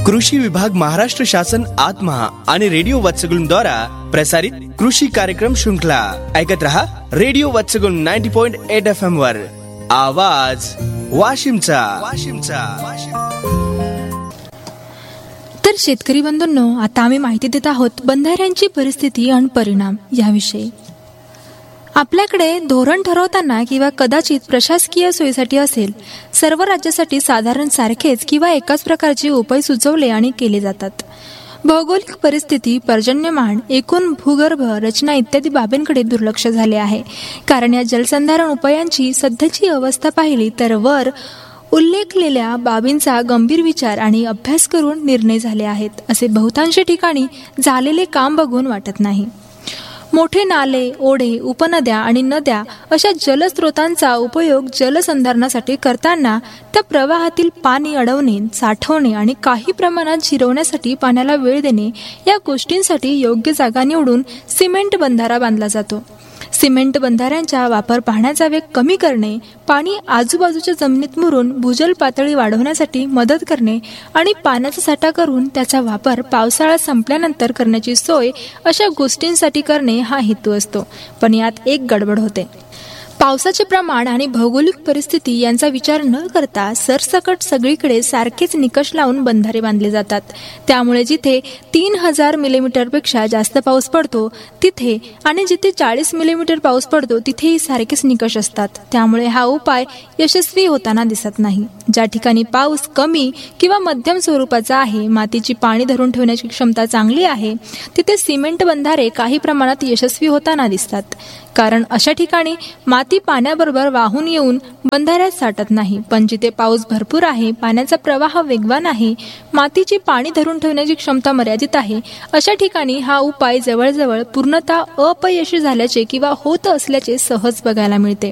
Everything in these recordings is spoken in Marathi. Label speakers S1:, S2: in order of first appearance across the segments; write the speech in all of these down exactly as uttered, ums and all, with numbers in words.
S1: कृषी विभाग महाराष्ट्र शासन आत्महा आणि रेडिओ वत्सगुल्म द्वारा प्रसारित कृषी कार्यक्रम श्रृंखला ऐकत रहा. Radio Vatsagulma ninety point eight F M वर आवाज वाशिमचा. वाशिमचा
S2: तर शेतकरी बंधूंनो, आता आम्ही माहिती देत आहोत बंधाऱ्यांची परिस्थिती आणि परिणाम याविषयी. आपल्याकडे धोरण ठरवताना किंवा कदाचित प्रशासकीय सोयीसाठी असेल, सर्व राज्यासाठी साधारण सारखेच किंवा एकाच प्रकारचे उपाय सुचवले आणि केले जातात. भौगोलिक परिस्थिती, पर्जन्यमान, एकूण भूगर्भ रचना इत्यादी बाबींकडे दुर्लक्ष झाले आहे. कारण या जलसंधारण उपायांची सध्याची अवस्था पाहिली तर वर उल्लेखलेल्या बाबींचा गंभीर विचार आणि अभ्यास करून निर्णय झाले आहेत असे बहुतांश ठिकाणी झालेले काम बघून वाटत नाही. मोठे नाले, ओढे, उपनद्या आणि नद्या अशा जलस्रोतांचा उपयोग जलसंधारणासाठी करताना त्या प्रवाहातील पाणी अडवणे, साठवणे आणि काही प्रमाणात जिरवण्यासाठी पाण्याला वेळ देणे या गोष्टींसाठी योग्य जागा निवडून सिमेंट बंधारा बांधला जातो. सिमेंट बंधाऱ्यांचा वापर पाण्याचा वेग कमी करणे, पाणी आजूबाजूच्या जमिनीत मुरून भूजल पातळी वाढवण्यासाठी मदत करणे आणि पाण्याचा साठा करून त्याचा वापर पावसाळा संपल्यानंतर करण्याची सोय अशा गोष्टींसाठी करणे हा हेतू असतो. पण यात एक गडबड होते. पावसाचे प्रमाण आणि भौगोलिक परिस्थिती यांचा विचार न करता सरसकट सगळीकडे सारखेच निकष लावून बंधारे बांधले जातात. त्यामुळे जिथे तीन हजार मिलीमीटर पेक्षा जास्त पाऊस पडतो तिथे आणि जिथे चाळीस मिलीमीटर पाऊस पडतो तिथेही सारखेच निकष असतात. त्यामुळे हा उपाय यशस्वी होताना दिसत नाही. ज्या ठिकाणी पाऊस कमी किंवा मध्यम स्वरूपाचा आहे, मातीची पाणी धरून ठेवण्याची क्षमता चांगली आहे, तिथे सिमेंट बंधारे काही प्रमाणात यशस्वी होताना दिसतात. कारण अशा ठिकाणी माती पाण्याबरोबर वाहून येऊन बंधाऱ्यात साठत नाही. पण जिथे पाऊस भरपूर आहे, पाण्याचा प्रवाह वेगवान आहे, मातीची पाणी धरून ठेवण्याची क्षमता मर्यादित आहे, अशा ठिकाणी हा उपाय जवळजवळ पूर्णतः अपयशी झाल्याचे किंवा होत असल्याचे सहज बघायला मिळते.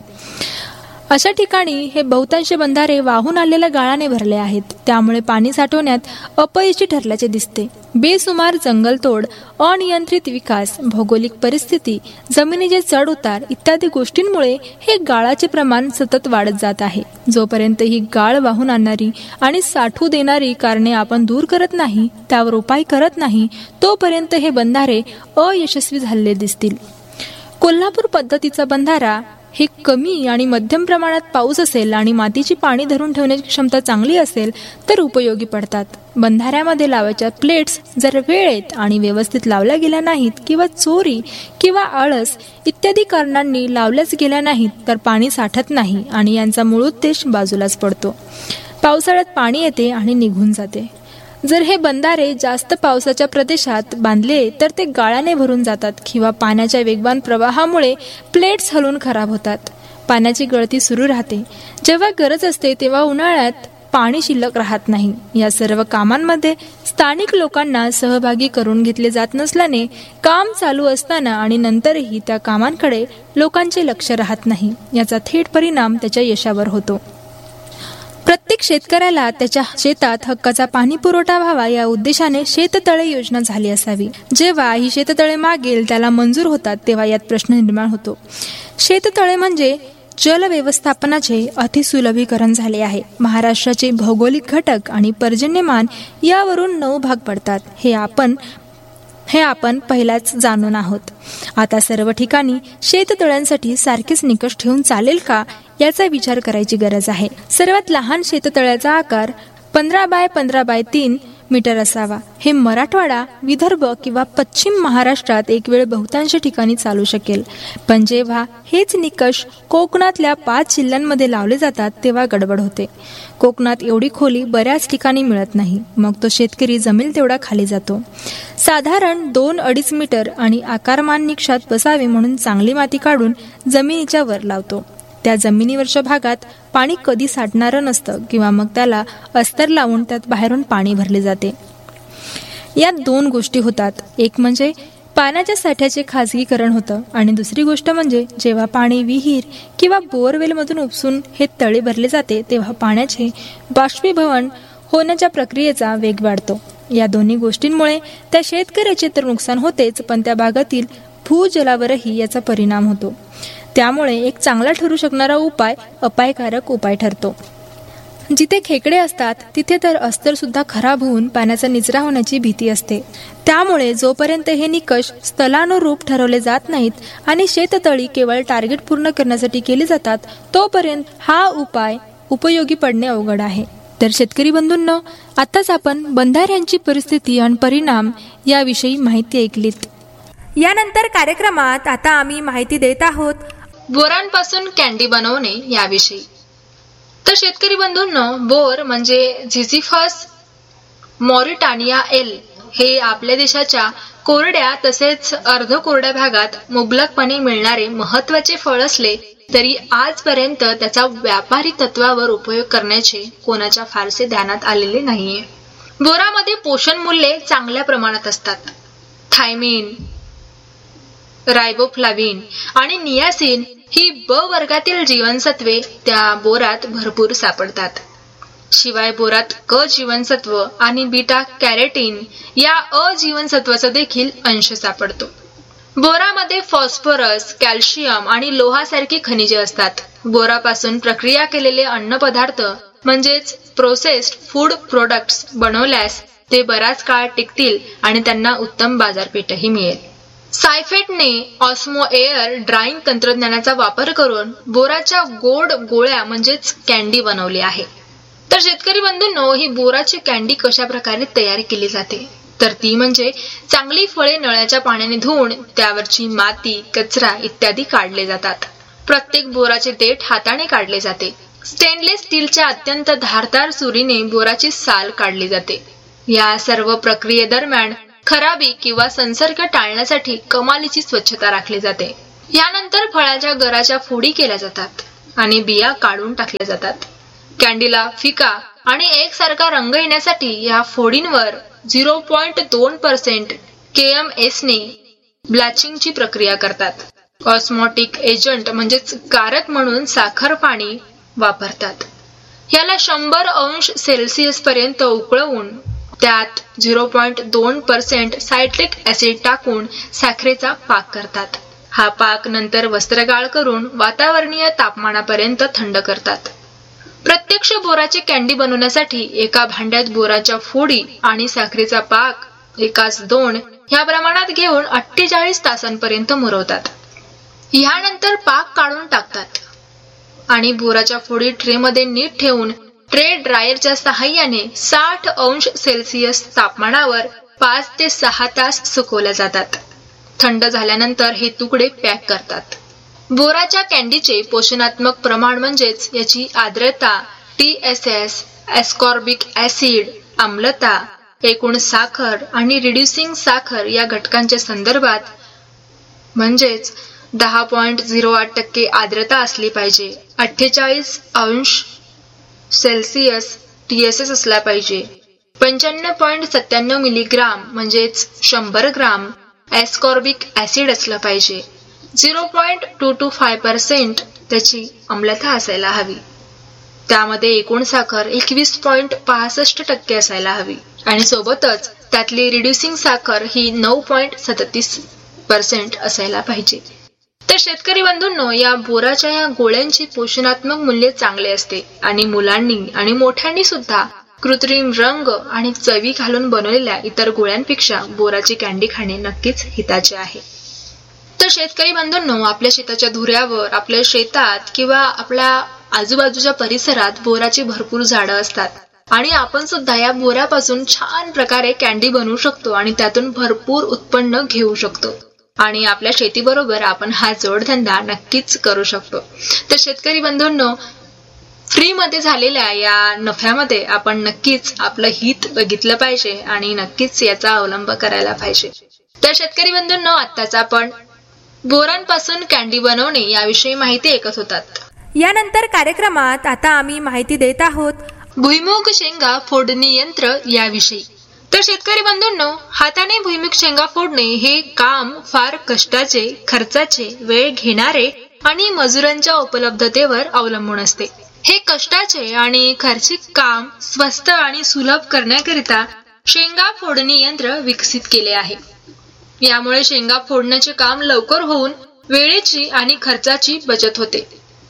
S2: अशा ठिकाणी हे बहुतांश बंधारे वाहून आलेल्या गाळाने भरले आहेत. त्यामुळे पाणी साठवण्यात अपयशी ठरल्याचे दिसते. बेसुमार जंगलतोड, अनियंत्रित विकास, भौगोलिक परिस्थिती, जमिनीचे चढ उतार इत्यादी गोष्टींमुळे हे गाळाचे प्रमाण सतत वाढत जात आहे. जोपर्यंत ही गाळ वाहून आणणारी आणि साठवू देणारी कारणे आपण दूर करत नाही, त्यावर उपाय करत नाही, तोपर्यंत हे बंधारे अयशस्वी झालेले दिसतील. कोल्हापूर पद्धतीचा बंधारा हे कमी आणि मध्यम प्रमाणात पाऊस असेल आणि मातीची पाणी धरून ठेवण्याची क्षमता चांगली असेल तर उपयोगी पडतात. बंधाऱ्यामध्ये लावायच्या प्लेट्स जर वेळेत आणि व्यवस्थित लावल्या गेल्या नाहीत किंवा चोरी किंवा आळस इत्यादी कारणांनी लावल्याच गेल्या नाहीत तर पाणी साठत नाही आणि यांचा मूळ उद्देश बाजूलाच पडतो. पावसाळ्यात पाणी येते आणि निघून जाते. जर हे बंधारे जास्त पावसाच्या प्रदेशात बांधले तर ते गाळाने भरून जातात किंवा पाण्याच्या वेगवान प्रवाहामुळे प्लेट्स हलून खराब होतात. पाण्याची गळती सुरू राहते. जेव्हा गरज असते तेव्हा उन्हाळ्यात पाणी शिल्लक राहत नाही. या सर्व कामांमध्ये स्थानिक लोकांना सहभागी करून घेतले जात नसल्याने काम चालू असताना आणि नंतरही त्या कामांकडे लोकांचे लक्ष राहत नाही. याचा थेट परिणाम त्याच्या यशावर होतो. प्रत्येक शेतकऱ्याला त्याच्या शेतात हक्काचा पाणी पुरवठा व्हावा या उद्देशाने शेततळे योजना झाली असावी. जेव्हा ही शेततळे मागेल त्याला मंजूर होतात तेव्हा यात प्रश्न निर्माण होतो. शेततळे म्हणजे जल व्यवस्थापनाचे अतिसुलभीकरण झाले आहे. महाराष्ट्राचे भौगोलिक घटक आणि पर्जन्यमान यावरून नऊ भाग पडतात. हे आपण हे आपण पहिलाच जाणून आहोत. आता सर्व ठिकाणी शेततळ्यांसाठी सारखेच निकष ठेवून चालेल का याचा विचार करायची गरज आहे. सर्वात लहान शेततळ्याचा आकार पंधरा बाय पंधरा बाय तीन मीटर असावा. हे मराठवाडा, विदर्भ किंवा पश्चिम महाराष्ट्रात एक वेळ बहुतांश ठिकाणी चालू शकेल. पण जेव्हा हेच निकष कोकणातल्या पाच जिल्ह्यांमध्ये लावले जातात तेव्हा गडबड होते. कोकणात एवढी खोली बऱ्याच ठिकाणी मिळत नाही. मग तो शेतकरी जमेल तेवढा खाली जातो. साधारण दोन अडीच मीटर आणि आकारमान निकषात बसावे म्हणून चांगली माती काढून जमिनीच्या वर लावतो. त्या जमिनीवरच्या भागात पाणी कधी साठणारं नसतं किंवा मग त्याला अस्तर लावून त्यात बाहेरून पाणी भरले जाते. यात दोन गोष्टी होतात. एक म्हणजे पाण्याच्या साठ्याचे खाजगीकरण होतं आणि दुसरी गोष्ट म्हणजे जेव्हा पाणी विहीर किंवा बोअरवेलमधून उपसून हे तळे भरले जाते तेव्हा पाण्याचे बाष्पीभवन होण्याच्या प्रक्रियेचा वेग वाढतो. या दोन्ही गोष्टींमुळे त्या शेतकऱ्याचे तर नुकसान होतेच, पण त्या भागातील भूजलावरही याचा परिणाम होतो. त्यामुळे एक चांगला ठरू शकणारा उपाय अपायकारक उपाय ठरतो. जिथे खेकडे असतात तिथे तर अस्तर सुद्धा खराब होऊन पाण्याचा निचरा होण्याची भीती असते. त्यामुळे जोपर्यंत हे निकष स्थलानुरूप ठरवले जात नाहीत आणि शेततळी केवळ टार्गेट पूर्ण करण्यासाठी केली जातात, तोपर्यंत हा उपाय उपयोगी पडणे अवघड आहे. तर शेतकरी बंधूंनो, आताच आपण बंधाऱ्यांची परिस्थिती आणि परिणाम याविषयी माहिती ऐकलीत. यानंतर कार्यक्रमात आता आम्ही माहिती देत आहोत
S3: बोरांपासून कॅन्डी बनवणे याविषयी. तर शेतकरी बंधूंनो, बोर म्हणजे झिझिफस मॉरिटानिया एल हे आपल्या देशाच्या कोरड्या तसेच अर्ध कोरड्या भागात मुबलकपणे मिळणारे महत्वाचे फळ असले तरी आजपर्यंत त्याचा व्यापारी तत्वावर उपयोग करण्याचे कोणाच्या फारसे ध्यानात आलेले नाहीये. बोरामध्ये पोषण मूल्ये चांगल्या प्रमाणात असतात. थायमिन, रायबोफ्लाविन आणि नियासिन ही ब वर्गातील जीवनसत्वे त्या बोरात भरपूर सापडतात. शिवाय बोरात क जीवनसत्व आणि बीटा कॅरोटीन या अ जीवनसत्वाचा देखील अंश सापडतो. बोरामध्ये फॉस्फरस, कॅल्शियम आणि लोहासारखी खनिजे असतात. बोरापासून प्रक्रिया केलेले अन्नपदार्थ म्हणजेच प्रोसेस्ड फूड प्रोडक्ट्स बनवल्यास ते बराच काळ टिकतील आणि त्यांना उत्तम बाजारपेठही मिळेल. सायफेटने ऑस्मो एअर ड्राईंग तंत्रज्ञानाचा वापर करून बोराच्या गोड गोळ्या म्हणजेच कॅन्डी बनवली आहे. तर शेतकरी बंधूंनो, ही बोराची कॅन्डी कशा प्रकारे तयार केली जाते तर ती म्हणजे चांगली फळे नळाच्या पाण्याने धुवून त्यावरची माती, कचरा इत्यादी काढले जातात. प्रत्येक बोराचे देठ हाताने काढले जाते. स्टेनलेस स्टीलच्या अत्यंत धारदार सुरीने बोराची साल काढली जाते. या सर्व प्रक्रियेदरम्यान खराबी किंवा संसर्ग टाळण्यासाठी कमालीची स्वच्छता राखली जाते. यानंतर फळाच्या गराच्या फोडी केल्या जातात आणि बिया काढून टाकल्या जातात. कॅन्डीला फिका आणि एकसारखा रंग येण्यासाठी या फोडींवर झिरो पॉइंट दोन पर्सेंट के एम एस ने ब्लॅचिंगची प्रक्रिया करतात. ऑस्मॉटिक एजंट म्हणजेच कारक म्हणून साखर पाणी वापरतात. याला शंभर अंश सेल्सिअस पर्यंत उकळवून त्यात झिरो पॉइंट दोन पर्सेंट सायट्रिक ऍसिड टाकून साखरेचा पाक करतात. हा पाक नंतर वस्त्रगाळ करून वातावरणीय तापमानापर्यंत थंड करतात. प्रत्यक्ष बोराची कॅन्डी बनवण्यासाठी एका भांड्यात बोराच्या फोडी आणि साखरेचा पाक एकाच दोन ह्या प्रमाणात घेऊन अठ्ठेचाळीस तासांपर्यंत मुरवतात. ह्यानंतर पाक काढून टाकतात आणि बोराच्या फोडी ट्रेमध्ये नीट ठेवून ट्रे ड्रायरच्या सहाय्याने साठ अंश सेल्सिअस तापमानावर पाच ते सहा तास सुकवल्या जातात. थंड झाल्यानंतर हे तुकडे पॅक करतात. बोराच्या कॅन्डीचे पोषणात्मक प्रमाण म्हणजेच याची आर्द्रता, T S S, ascorbic acid, आम्लता, एकूण साखर आणि रिड्युसिंग साखर या घटकांच्या संदर्भात म्हणजेच दहा पॉइंट झिरो आठ टक्के आर्द्रता असली पाहिजे. अठ्ठेचाळीस अंश सेल्सिअस टी एस एस असला पाहिजे. पंच्याण्णव पॉइंट सत्त्याण्णव मिलीग्राम म्हणजेच शंभर ग्राम एस्कॉर्बिक ऍसिड असलं पाहिजे. Zero point two to five percent त्याची आम्लता असायला हवी. त्यामध्ये एकूण साखर एकवीस पॉइंट पासष्ट टक्के असायला हवी आणि सोबतच त्यातली रिड्युसिंग साखर ही नऊ पॉइंट सदतीस पर्सेंट असायला पाहिजे. तर शेतकरी बंधूंनो, या बोराच्या या गोळ्यांची पोषणात्मक मूल्य चांगले असते आणि मुलांनी आणि मोठ्यांनी सुद्धा कृत्रिम रंग आणि चवी घालून बनवलेल्या इतर गोळ्यांपेक्षा बोराची कॅन्डी खाणे नक्कीच हिताचे आहे. तर शेतकरी बंधूंनो, आपल्या शेताच्या धुऱ्यावर, आपल्या शेतात किंवा आपल्या आजूबाजूच्या परिसरात बोराची भरपूर झाडं असतात आणि आपण सुद्धा या बोरापासून छान प्रकारे कॅन्डी बनवू शकतो आणि त्यातून भरपूर उत्पन्न घेऊ शकतो आणि आपल्या शेतीबरोबर आपण हा जोडधंदा नक्कीच करू शकतो. तर शेतकरी बंधूंनो, फ्री मध्ये झालेल्या या नफ्यामध्ये आपण नक्कीच आपलं हित बघितलं पाहिजे आणि नक्कीच याचा अवलंब करायला पाहिजे. तर शेतकरी बंधूंनो, आत्ताच आपण बोरांपासून कॅन्डी बनवणे याविषयी माहिती ऐकत होतात.
S2: यानंतर कार्यक्रमात आता आम्ही माहिती देत आहोत
S3: भुईमुग शेंगा फोडणी यंत्र याविषयी. तर शेतकरी बंधूंनो, हाताने भुईमुग शेंगा फोडणे हे काम फार कष्टाचे, खर्चाचे, वेळ घेणारे आणि मजुरांच्या उपलब्धतेवर अवलंबून असते. हे कष्टाचे आणि खर्चिक काम स्वस्त आणि सुलभ करण्याकरिता शेंगा फोडणी यंत्र विकसित केले आहे. यामुळे शेंगा फोडण्याचे काम लवकर होऊन वेळेची आणि खर्चाची बचत होते.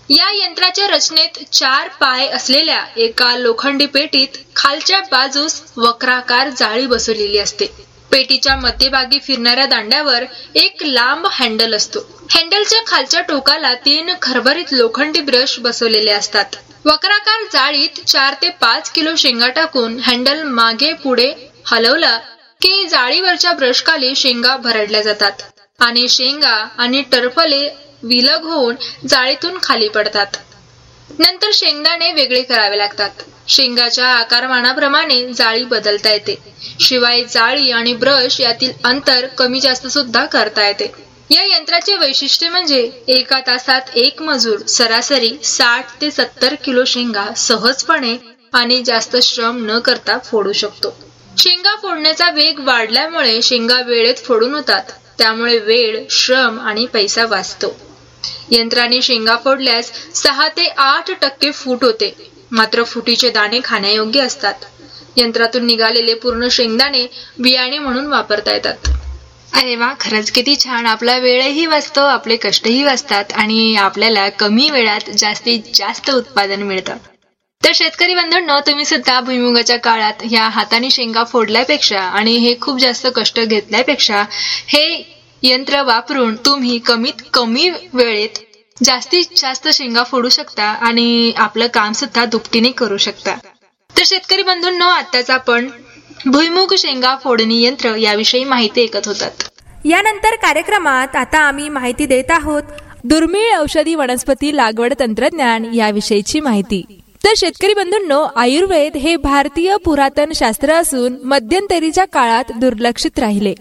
S3: या यंत्राच्या रचनेत चार पाय असलेल्या एका लोखंडी पेटीत खालच्या बाजूस वक्राकार जाळी बसवलेली असते. पेटीच्या मध्यभागी फिरणाऱ्या दांड्यावर एक लांब हँडल असतो. हँडलच्या खालच्या टोकाला तीन खरबरीत लोखंडी ब्रश बसवलेले असतात. वक्राकार जाळीत चार ते पाच किलो शेंगा टाकून हँडल मागे पुढे हलवला की जाळीवरच्या ब्रश खाली शेंगा भरडल्या जातात आणि शेंगा आणि टरफले विलग होऊन जाळीतून खाली पडतात. नंतर शेंगदाणे वेगळे करावे लागतात. शेंगाच्या आकारमानाप्रमाणे जाळी बदलता येते. शिवाय जाळी आणि ब्रश यातील अंतर कमी जास्त सुद्धा करता येते. या यंत्राचे वैशिष्ट्य म्हणजे एका तासात एक मजूर सरासरी साठ ते सत्तर किलो शेंगा सहजपणे आणि जास्त श्रम न करता फोडू शकतो. शेंगा फोडण्याचा वेग वाढल्यामुळे शेंगा वेळेत फोडून होतात. त्यामुळे वेळ, श्रम आणि पैसा वाचतो. यंत्राने शेंगा फोडल्यास सहा ते आठ टक्के फूट होते. मात्र फुटीचे दाणे खाण्यायोग्य असतात. यंत्रातून निघालेले पूर्ण शेंगदाणे बियाणे म्हणून वापरता येतात.
S4: अरे वा, खरंच किती छान. आपला वेळही वाचतो, आपले कष्टही वाचतात आणि आपल्याला कमी वेळात जास्तीत जास्त उत्पादन मिळतं. तर शेतकरी बंधूंनो, तुम्ही सुद्धा भुईमुगाच्या काळात ह्या हाताने शेंगा फोडल्यापेक्षा आणि हे खूप जास्त कष्ट घेतल्यापेक्षा हे यंत्र वापरून तुम्ही कमीत कमी वेळेत जास्तीत जास्त शेंगा फोडू शकता आणि आपलं काम सुद्धा दुपटीने करू शकता. तर शेतकरी बंधूंनो, आताच आपण भुईमुग शेंगा फोडणी यंत्र याविषयी माहिती ऐकत होतात.
S2: यानंतर कार्यक्रमात आता आम्ही माहिती देत आहोत दुर्मिळ औषधी वनस्पती लागवड तंत्रज्ञान याविषयीची माहिती. तर शेतकरी बंधूंनो, आयुर्वेद हे भारतीय पुरातन शास्त्र असून मध्यंतरीच्या काळात दुर्लक्षित राहिले.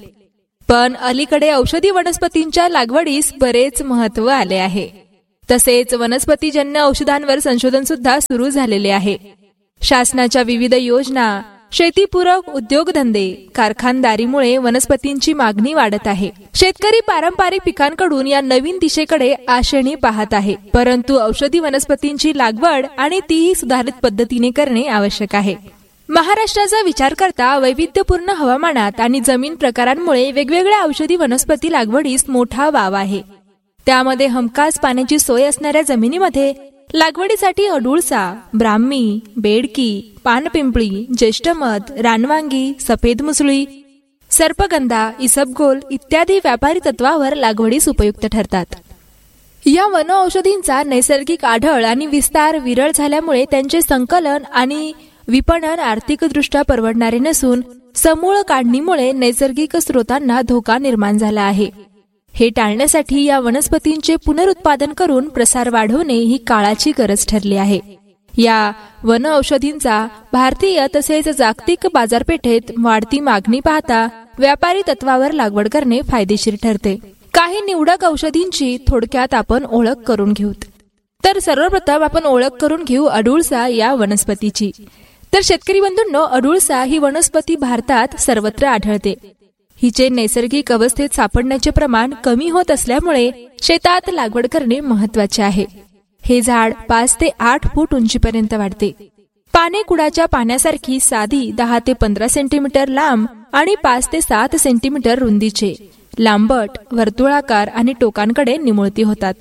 S2: पण अलीकडे औषधी वनस्पतींच्या लागवडीस बरेच महत्व आले आहे. तसेच वनस्पतीजन्य औषधांवर संशोधन सुद्धा सुरू झालेले आहे. शासनाच्या विविध योजना, शेतीपूरक उद्योगधंदे, कारखानदारीमुळे वनस्पतींची मागणी वाढत आहे. शेतकरी पारंपरिक पिकांकडून या नवीन दिशेकडे आशेने पाहत आहे. परंतु औषधी वनस्पतींची लागवड आणि तीही सुधारित पद्धतीने करणे आवश्यक आहे. महाराष्ट्राचा विचार करता वैविध्यपूर्ण हवामानात आणि जमीन प्रकारांमुळे वेगवेगळ्या औषधी वनस्पती लागवडीस मोठा वाव आहे. त्यामध्ये हमखास पाण्याची सोय असणाऱ्या जमिनीमध्ये लागवडीसाठी अडुळसा, ब्राह्मी, बेडकी, पानपिंपळी, ज्येष्ठमध, रानवांगी, सफेद मुसळी, सर्पगंधा, इसबगोल इत्यादी व्यापारी तत्वावर लागवडीस उपयुक्त ठरतात. या वन औषधींचा नैसर्गिक आढळ आणि विस्तार विरळ झाल्यामुळे त्यांचे संकलन आणि विपणन आर्थिकदृष्ट्या परवडणारे नसून समूळ काढणीमुळे नैसर्गिक स्रोतांना धोका निर्माण झाला आहे. हे टाळण्यासाठी या वनस्पतींचे पुनरुत्पादन करून प्रसार वाढवणे ही काळाची गरज ठरली आहे. या वन औषधींचा भारतीय तसेच जागतिक बाजारपेठेत वाढती मागणी पाहता व्यापारी तत्वावर लागवड करणे फायदेशीर ठरते. काही निवडक औषधींची थोडक्यात आपण ओळख करून घेऊ. तर सर्वप्रथम आपण ओळख करून घेऊ अडुळसा या वनस्पतीची. तर शेतकरी बंधूंनो, अडुळसा ही वनस्पती भारतात सर्वत्र आढळते. हिचे नैसर्गिक अवस्थेत सापडण्याचे प्रमाण कमी होत असल्यामुळे शेतात लागवड करणे महत्वाचे आहे. हे झाड पाच ते आठ फूट उंचीपर्यंत वाढते. पाने कुडाच्या पाण्यासारखी साधी दहा ते पंधरा सेंटीमीटर लांब आणि पाच ते सात सेंटीमीटर रुंदीचे, लांबट, वर्तुळाकार आणि टोकांकडे निमुळती होतात.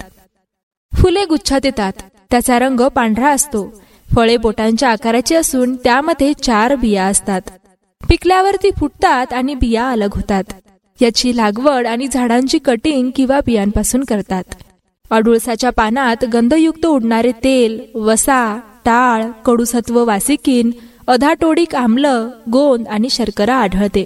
S2: फुले गुच्छात येतात. त्याचा रंग पांढरा असतो. फळे बोटांच्या आकाराची असून त्यामध्ये चार बिया असतात. पिकल्यावर ती फुटतात आणि बिया अलग होतात. याची लागवड आणि झाडांची कटिंग किंवा बियांपासून करतात. अडुळसाच्या पानात गंधयुक्त उडणारे तेल, वसा, टाळ, कडूसत्व वासिकीन, अधाटोडिक आम्ल, गोंद आणि शर्करा आढळते.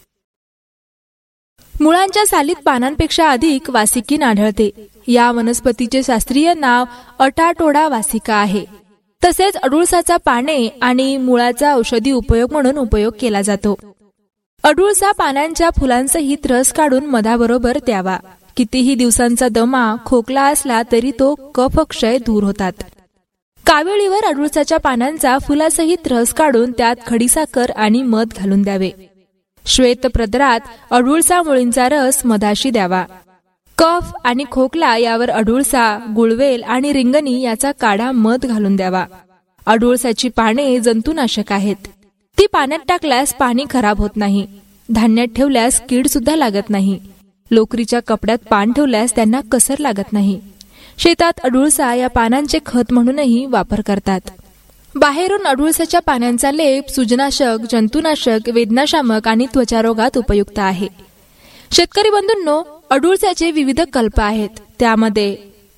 S2: मुळांच्या सालीत पानांपेक्षा अधिक वासिकीन आढळते. या वनस्पतीचे शास्त्रीय नाव अटाटोडा वासिका आहे. तसेच अडुळसाचा पाने आणि मुळाचा औषधी उपयोग म्हणून उपयोग केला जातो. अडुळसा पानांच्या फुलांसहित रस काढून मधाबरोबर द्यावा. कितीही दिवसांचा दमा, खोकला असला तरी तो कफक्षय दूर होतात. कावेळीवर अडुळसाच्या पानांचा फुलासहित रस काढून त्यात खडीसाखर आणि मध घालून द्यावे. श्वेत प्रदरात अडुळसा मुळींचा रस मधाशी द्यावा. कफ आणि खोकला यावर अडुळसा, गुळवेल आणि रिंगणी याचा काढा मध घालून द्यावा. अडुळसाची पाने जंतुनाशक आहेत. ती पाण्यात टाकल्यास पाणी खराब होत नाही. धान्यात ठेवल्यास कीड सुद्धा लागत नाही. लोकरीच्या कपड्यात पान ठेवल्यास त्यांना कसर लागत नाही. शेतात अडुळसा या पानांचे खत म्हणूनही वापर करतात. बाहेरून अडुळसाच्या पानांचा लेप सूजनाशक, जंतुनाशक, वेदनाशामक आणि त्वचारोगात उपयुक्त आहे. शेतकरी बंधूंनो, अडुळसाचे विविध कल्प आहेत. त्यामध्ये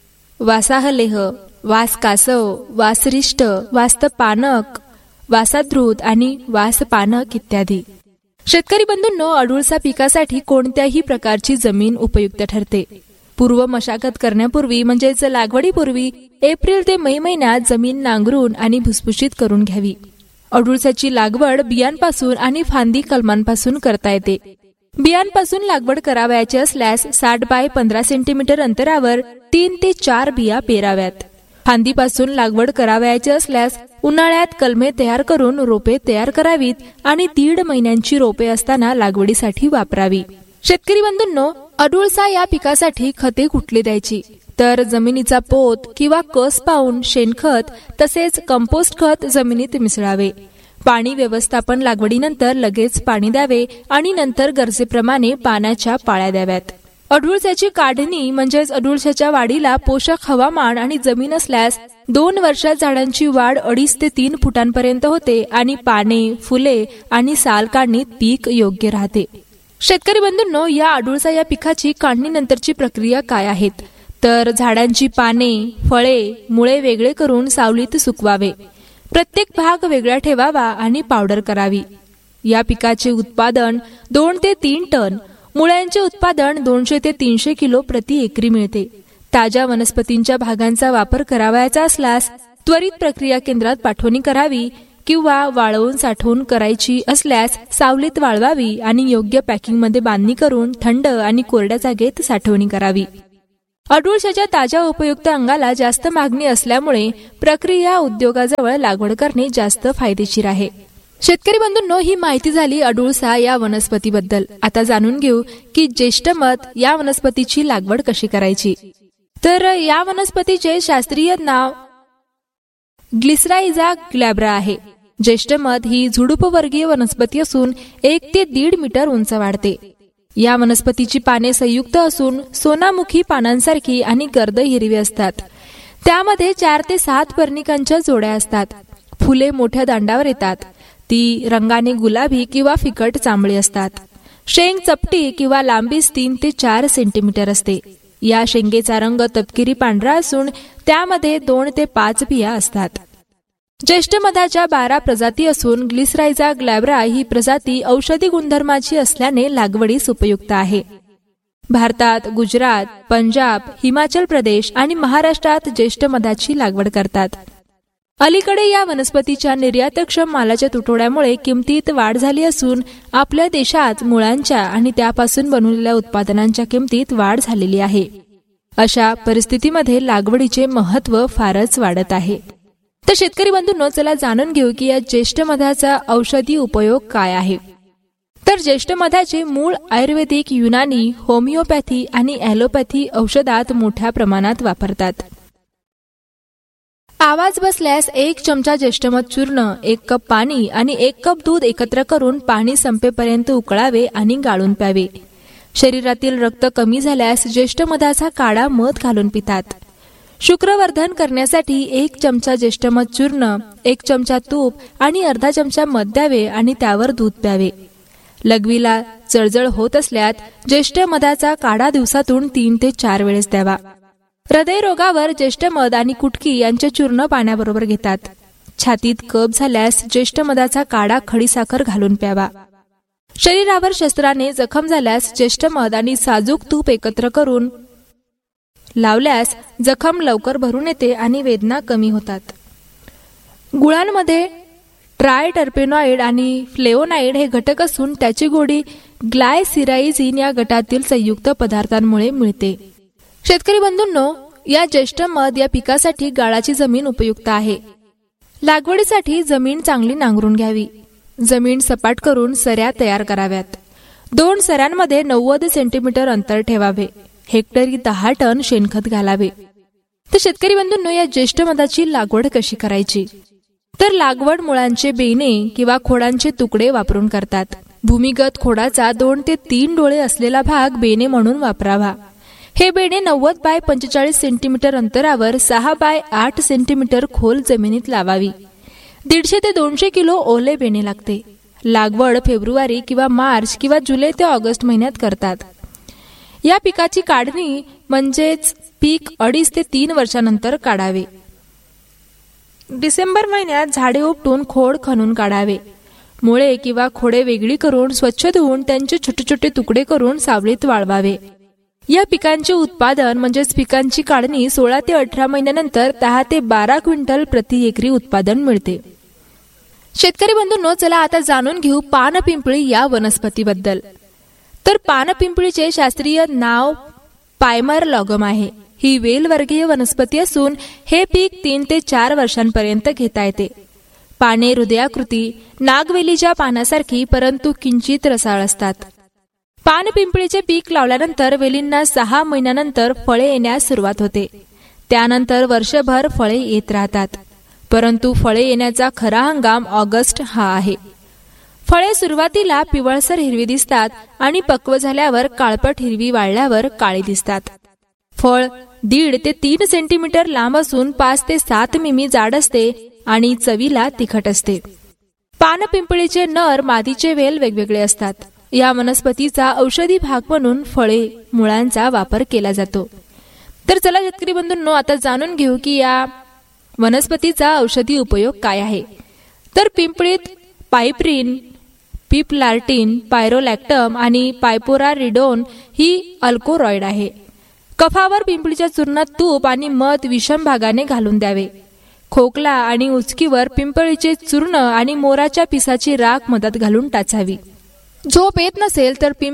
S2: वासाहलेह, वास कासव, वासरिष्ट, वास्तपानक, वासाधृत आणि वासपानक इत्यादी. शेतकरी बंधूंनो, अडुळसा पिकासाठी कोणत्याही प्रकारची जमीन उपयुक्त ठरते. पूर्व मशागत करण्यापूर्वी म्हणजेच लागवडीपूर्वी एप्रिल ते मे महिन्यात जमीन नांगरून आणि भुसभुशीत करून घ्यावी. अडुळसाची लागवड बियांपासून आणि फांदी कलमांपासून करता येते. बियांपासून लागवड करावयाची असल्यास साठ बाय पंधरा सेंटीमीटर अंतरावर तीन ते चार बिया पेराव्यात. फांदीपासून लागवड करावयाची असल्यास उन्हाळ्यात कलमे तयार करून रोपे तयार करावीत आणि दीड महिन्यांची रोपे असताना लागवडीसाठी वापरावी. शेतकरी बंधूंनो, अडुळसा या पिकासाठी खते कुठली द्यायची, तर जमिनीचा पोत किंवा कस पाऊन शेणखत तसेच कंपोस्ट खत जमिनीत मिसळावे. पाणी व्यवस्थापन लागवडीनंतर लगेच पाणी द्यावे आणि नंतर गरजेप्रमाणे पाण्याच्या पाळ्या द्याव्यात. अडुळसाची काढणी म्हणजेच अडुळसाच्या वाढीला पोषक हवामान आणि जमीन असल्यास दोन वर्षात झाडांची वाढ अडीच ते तीन फुटांपर्यंत होते आणि पाने, फुले आणि साल काढणीत पीक योग्य राहते. शेतकरी बंधूंनो, या अडुळसा या पिकाची काढणीनंतरची प्रक्रिया काय आहेत, तर झाडांची पाने, फळे, मुळे वेगळे करून सावलीत सुकवावे. प्रत्येक भाग वेगळा ठेवावा आणि पावडर करावी. या पिकाचे उत्पादन दोन ते तीन टन, मुळ्यांचे उत्पादन दोनशे ते तीनशे किलो प्रति एकरी मिळते. ताज्या वनस्पतींच्या भागांचा वापर करावयाचा असल्यास त्वरित प्रक्रिया केंद्रात पाठवणी करावी किंवा वाळवून साठवून करायची असल्यास सावलीत वाळवावी आणि योग्य पॅकिंगमध्ये बांधणी करून थंड आणि कोरड्या जागेत साठवणी करावी. अडुळसाच्या ताज्या उपयुक्त अंगाला जास्त मागणी असल्यामुळे प्रक्रिया उद्योगाजवळ लागवड करणे जास्त फायदेशीर आहे. शेतकरी बंधूंनो, ही माहिती झाली अडुळसा या वनस्पतीबद्दल. आता जाणून घेऊ की ज्येष्ठमध या वनस्पतीची लागवड कशी करायची. तर या वनस्पतीचे शास्त्रीय नाव ग्लिसराइजा ग्लॅब्रा आहे. ज्येष्ठमध ही झुडुपवर्गीय वनस्पती असून एक ते दीड मीटर उंच वाढते. या वनस्पतीची पाने संयुक्त असून सोनामुखी पानांसारखी आणि गर्द हिरवी असतात. त्यामध्ये चार ते सात पर्णिकांच्या जोड्या असतात. फुले मोठ्या दांडावर येतात. ती रंगाने गुलाबी किंवा फिकट जांभळी असतात. शेंग चपटी किंवा लांबीस तीन ते चार सेंटीमीटर असते. या शेंगेचा रंग तपकिरी पांढरा असून त्यामध्ये दोन ते पाच बिया असतात. ज्येष्ठमधाच्या बारा प्रजाती असून ग्लिसराइजा ग्लॅब्रा ही प्रजाती औषधी गुणधर्माची असल्याने लागवडीस उपयुक्त आहे. भारतात गुजरात, पंजाब, हिमाचल प्रदेश आणि महाराष्ट्रात ज्येष्ठमधाची लागवड करतात. अलीकडे या वनस्पतीच्या निर्यातक्षम मालाच्या तुटवड्यामुळे किमतीत वाढ झाली असून आपल्या देशात मुळांच्या आणि त्यापासून बनवलेल्या उत्पादनांच्या किमतीत वाढ झालेली आहे. अशा परिस्थितीमध्ये लागवडीचे महत्त्व फारच वाढत आहे. तर शेतकरी बंधूंनो, चला जाणून घेऊ की या ज्येष्ठमधाचा औषधी उपयोग काय आहे. तर ज्येष्ठमधाचे मूळ आयुर्वेदिक, युनानी, होमिओपॅथी आणि ॲलोपॅथी औषधात मोठ्या प्रमाणात वापरतात. आवाज बसल्यास एक चमचा ज्येष्ठमध चूर्ण, एक कप पाणी आणि एक कप दूध एकत्र करून पाणी संपेपर्यंत उकळावे आणि गाळून प्यावे. शरीरातील रक्त कमी झाल्यास ज्येष्ठमधाचा काढा मध घालून पितात. शुक्रवर्धन करण्यासाठी एक चमचा ज्येष्ठमध चूर्ण, एक चमचा तूप आणि अर्धा चमचा मध द्यावे आणि त्यावर दूध प्यावे. लघवीला जळजळ होत असल्यास ज्येष्ठमधाचा काढा दिवसातून तीन ते चार वेळेस द्यावा. हृदयरोगावर ज्येष्ठमध आणि कुटकी यांचे चूर्ण पाण्याबरोबर घेतात. छातीत कफ झाल्यास ज्येष्ठमधाचा काढा खडीसाखर घालून प्यावा. शरीरावर शस्त्राने जखम झाल्यास ज्येष्ठमध आणि साजूक तूप एकत्र करून लावल्यास जखम लवकर भरून येते आणि वेदना कमी होतात. गुळांमध्ये ट्रायटर्पेनॉइड आणि फ्लेवोनाइड हे घटक असून त्याची गोडी ग्लायसिराइझिन या गटातील संयुक्त पदार्थांमुळे मिळते. शेतकरी बंधूंनो, या ज्येष्ठमध या पिकासाठी गाळाची जमीन उपयुक्त आहे. लागवडीसाठी जमीन चांगली नांगरून घ्यावी. जमीन सपाट करून सऱ्या तयार कराव्यात. दोन सऱ्यांमध्ये नव्वद सेंटीमीटर अंतर ठेवावे. हेक्टरी दहा टन शेणखत घालावे. तर शेतकरी बंधूंनो, या ज्येष्ठमधाची लागवड कशी करायची. तर लागवड मुळांचे बेने किंवा खोडांचे तुकडे वापरून करतात. भूमिगत खोडाचा दोन ते तीन डोळे असलेला भाग बेने म्हणून वापरावा. हे बेणे नव्वद बाय पंचेचाळीस सेंटीमीटर अंतरावर सहा बाय आठ सेंटीमीटर खोल जमिनीत लावावी. दीडशे ते दोनशे किलो ओले बेणे लागते. लागवड फेब्रुवारी किंवा मार्च किंवा जुलै ते ऑगस्ट महिन्यात करतात. या पिकाची काढणी म्हणजेच पीक अडीच ते तीन वर्षानंतर काढावे. डिसेंबर महिन्यात झाडे उपटून खोड खणून काढावे. मुळे किंवा खोडे वेगळी करून स्वच्छ धुवून त्यांचे छोटे छोटे तुकडे करून सावलीत वाळवावे. या पिकांचे उत्पादन म्हणजेच पिकांची काढणी सोळा ते अठरा महिन्यानंतर दहा ते बारा क्विंटल प्रति एकरी उत्पादन मिळते. शेतकरी बंधूंनो, चला आता जाणून घेऊ पानपिंपळी या वनस्पतीबद्दल. तर पानपिंपळीचे शास्त्रीय नाव पायमरलॉगम आहे. ही वेलवर्गीय वनस्पती असून हे पीक तीन ते चार वर्षांपर्यंत घेता येते. पाने हृदयाकृती नागवेलीच्या पानासारखी परंतु किंचित रसाळ असतात. पानपिंपळीचे पीक लावल्यानंतर वेलींना सहा महिन्यानंतर फळे येण्यास सुरुवात होते. त्यानंतर वर्षभर फळे येत राहतात. परंतु फळे येण्याचा खरा हंगाम ऑगस्ट हा आहे. फळे सुरुवातीला पिवळसर हिरवी दिसतात आणि पक्व झाल्यावर काळपट हिरवी वाळल्यावर काळी दिसतात. फळ दीड ते तीन सेंटीमीटर लांब असून पाच ते सात मिमी जाड असते आणि चवीला तिखट असते. पानपिंपळीचे नर मादीचे वेल वेगवेगळे असतात. या वनस्पतीचा औषधी भाग म्हणून फळे मुळांचा वापर केला जातो. तर चला शेतकरी बंधूंनो, आता जाणून घेऊ की या वनस्पतीचा औषधी उपयोग काय आहे. तर पिंपळीत पायप्रिन, पिपलार्टिन, पायरोलॅक्टम आणि पायपोरारिडोन ही अल्कोरॉइड आहे. कफावर पिंपळीच्या चूर्णात तूप आणि मध विषम भागाने घालून द्यावे. खोकला आणि उचकीवर पिंपळीचे चूर्ण आणि मोराच्या पिसाची राख मधात घालून टाचावी. झोप येत नसेल तर